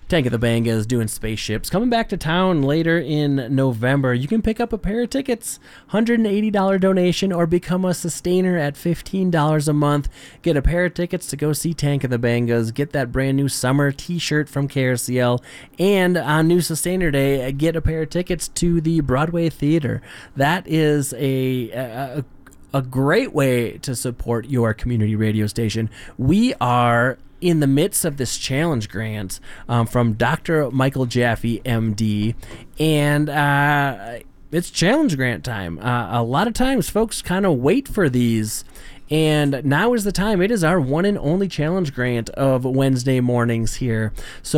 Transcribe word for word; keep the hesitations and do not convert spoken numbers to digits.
Tank of the Banga is doing Spaceships. Coming back to town later in November. You can pick up a pair of tickets, one hundred eighty dollars donation, or become a sustainer at fifteen dollars a month. Get a pair of tickets to go see Tank of the Bangas. Get that brand new summer t-shirt from K R C L. And on New Sustainer Day, get a pair of tickets to the Broadway Theater. That is a... a A great way to support your community radio station. We are in the midst of this challenge grant um, from Doctor Michael Jaffe, M D, and uh, it's challenge grant time. Uh, a lot of times folks kind of wait for these, and now is the time. It is our one and only challenge grant of Wednesday mornings here. So